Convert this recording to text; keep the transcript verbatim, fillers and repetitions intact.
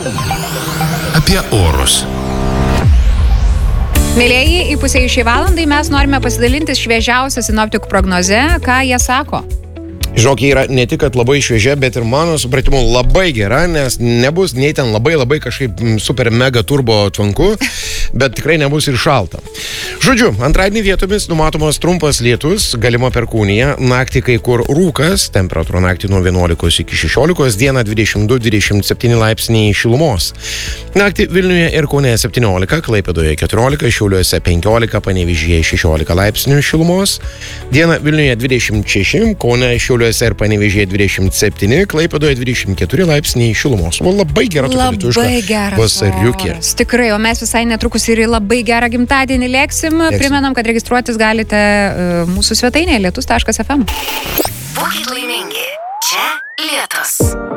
Apie orus. Mėlėjai, įpusėjus šiai valandai mes norime pasidalinti šviežiausią sinoptikų prognozę, ką jie sako. Žinok, yra ne tik, kad labai šviežia, bet ir mano supratimu labai gera, nes nebus nei ten labai labai kažkaip super mega turbo tvanku, bet tikrai nebus ir šalta. Žodžiu, antradienį vietomis numatomos trumpas lietus, galima perkūnija, naktį kai kur rūkas, temperatūra naktį nuo vienuolikos iki šešiolikos, dieną dvidešimt du dvidešimt septyni laipsniai šilumos. Naktį Vilniuje ir Kaune septyniolika, Klaipėdoje keturiolika, Šiauliuose penkiolika, Panevėžyje šešiolika laipsnių šilumos. Dieną Vilniuje dvidešimt šeši, Kaune, Šiauliuose ir Panevėžyje dvidešimt septyni, Klaipėdoje dvidešimt keturi laipsniai šilumos. O labai gera tokia lietuviška vasariukė. Tikrai, o mes visai netrukus ir į labai gerą gimtadienį lėksim. Leksim. Primenam, kad registruotis galite uh, mūsų svetainėje lietus taškas ef em. Būkit laimingi. Čia Lietus.